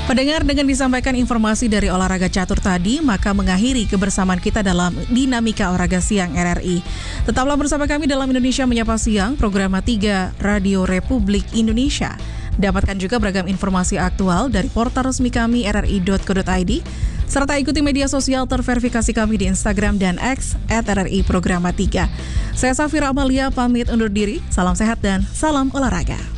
Pendengar, dengan disampaikan informasi dari olahraga catur tadi, maka mengakhiri kebersamaan kita dalam Dinamika Olahraga Siang RRI. Tetaplah bersama kami dalam Indonesia Menyapa Siang, program 3 Radio Republik Indonesia. Dapatkan juga beragam informasi aktual dari portal resmi kami rri.co.id, serta ikuti media sosial terverifikasi kami di Instagram dan X @RRI Programa 3. Saya Safira Amalia pamit undur diri, salam sehat dan salam olahraga.